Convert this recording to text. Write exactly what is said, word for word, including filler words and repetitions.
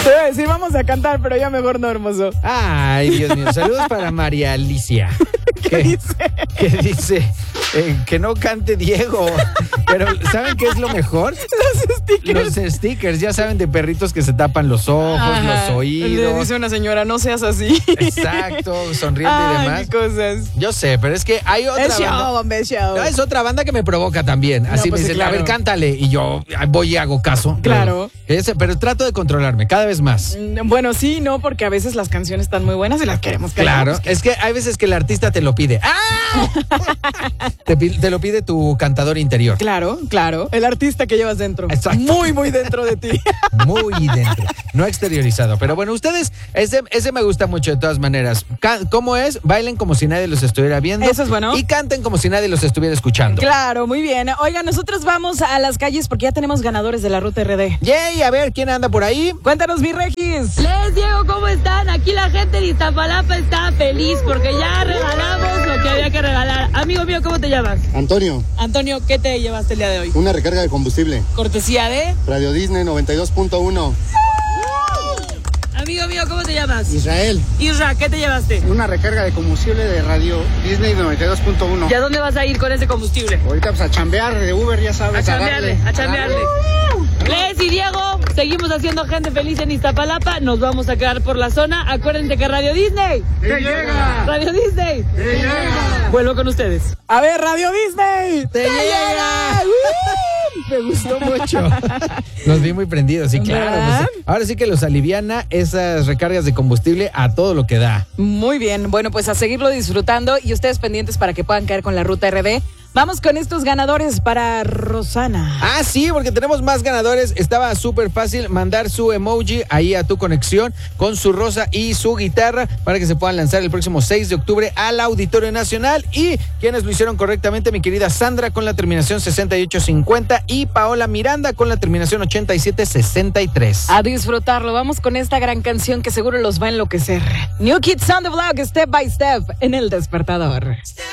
Te iba a decir, vamos a cantar, pero ya mejor no, hermoso. Ay, Dios mío. Saludos para María Alicia. ¿Qué que, dice? Que dice eh, que no cante Diego. Pero ¿saben qué es lo mejor? Los stickers. Los stickers, ya saben, de perritos que se tapan los ojos, Ajá. los oídos. Le dice una señora, no seas así. Exacto, sonriente Ay, y demás. qué cosas. Yo sé, pero es que hay otra Es show, banda. hombre, es show. No, es otra banda que me provoca también. Así No, pues me sí, dicen, claro. a ver, cántale. Y yo voy y hago caso. Claro. Pero, ese- pero trato de controlarme cada vez más. Bueno, sí, no, porque a veces las canciones están muy buenas y las queremos cantar. Claro, es que hay veces que el artista te lo pide. ¡Ah! te, pi- te lo pide tu cantador interior. Claro, claro. El artista que llevas dentro. Exacto. Muy, muy dentro de ti. Muy dentro, no exteriorizado. Pero bueno, ustedes, ese, ese me gusta mucho de todas maneras. Ca- ¿Cómo es? Bailen como si nadie los estuviera viendo. Eso es bueno. Y canten como si nadie los estuviera escuchando. Claro, muy bien. Oiga, nosotros vamos a las calles porque ya tenemos ganadores de la Ruta R D. Yay, a ver, ¿quién anda por ahí? Cuéntanos, mi Regis. Les Diego, ¿cómo están? Aquí la gente de Iztapalapa está feliz porque ya regalamos lo que había que regalar. Amigo mío, ¿cómo te llamas? Antonio, Antonio, ¿qué te llevaste el día de hoy? una recarga de combustible. Cortesía de... Radio Disney noventa y dos punto uno. Amigo mío, ¿cómo te llamas? Israel, Isra, ¿qué te llevaste? una recarga de combustible de Radio Disney noventa y dos punto uno. ¿Y a dónde vas a ir con ese combustible? Ahorita pues a chambear de Uber, ya A sabes. chambearle, darle, a chambearle. Les y Diego, seguimos haciendo gente feliz en Iztapalapa. Nos vamos a quedar por la zona. Acuérdense que Radio Disney. ¡Te llega! Radio Disney. ¡Te llega! Vuelvo con ustedes. A ver, Radio Disney. ¡Te llega! Me gustó mucho. Los vi muy prendidos, sí, claro. ¿Verdad? Pues, ahora sí que los aliviana esas recargas de combustible a todo lo que da. Muy bien. Bueno, pues a seguirlo disfrutando y ustedes pendientes para que puedan caer con la Ruta R D. Vamos con estos ganadores para Rosana. Ah, sí, porque tenemos más ganadores. Estaba súper fácil mandar su emoji ahí a tu conexión con su rosa y su guitarra para que se puedan lanzar el próximo seis de octubre al Auditorio Nacional. Y quienes lo hicieron correctamente, mi querida Sandra con la terminación sesenta y ocho cincuenta y Paola Miranda con la terminación ochenta y siete sesenta y tres. A disfrutarlo. Vamos con esta gran canción que seguro los va a enloquecer. New Kids on the Block, Step by Step, en El Despertador.